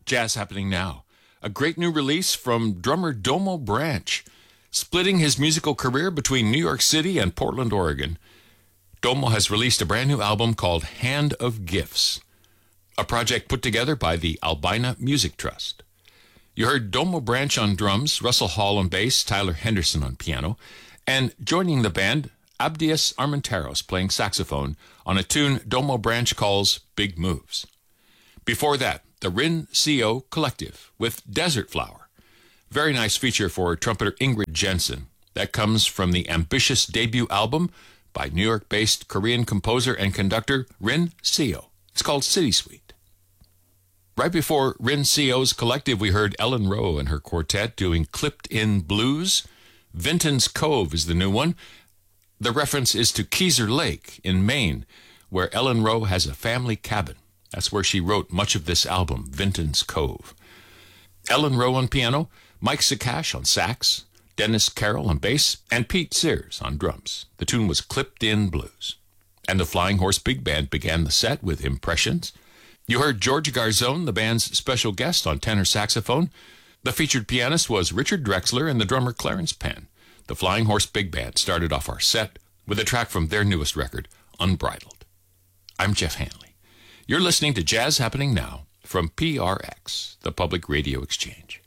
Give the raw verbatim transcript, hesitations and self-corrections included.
Jazz Happening Now, a great new release from drummer Domo Branch, splitting his musical career between New York City and Portland, Oregon. Domo has released a brand new album called Hand of Gifts, a project put together by the Albina Music Trust. You heard Domo Branch on drums, Russell Hall on bass, Tyler Henderson on piano, and joining the band, Abdias Armenteros playing saxophone on a tune Domo Branch calls Big Moves. Before that, the Rin C O Collective with Desert Flower. Very nice feature for trumpeter Ingrid Jensen. That comes from the ambitious debut album by New York-based Korean composer and conductor Rin C O. It's called City Suite. Right before Rin C O's Collective, we heard Ellen Rowe and her quartet doing Clipped In Blues. Vinton's Cove is the new one. The reference is to Keezer Lake in Maine, where Ellen Rowe has a family cabin. That's where she wrote much of this album, Vinton's Cove. Ellen Rowe on piano, Mike Sakash on sax, Dennis Carroll on bass, and Pete Sears on drums. The tune was Clipped In Blues. And the Flying Horse Big Band began the set with Impressions. You heard George Garzone, the band's special guest, on tenor saxophone. The featured pianist was Richard Drexler and the drummer Clarence Penn. The Flying Horse Big Band started off our set with a track from their newest record, Unbridled. I'm Jeff Hanley. You're listening to Jazz Happening Now from P R X, the Public Radio Exchange.